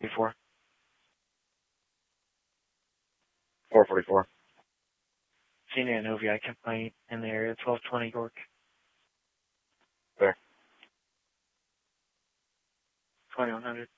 444. 444. Seen an OVI complaint in the area, 1220 York. There. 2100.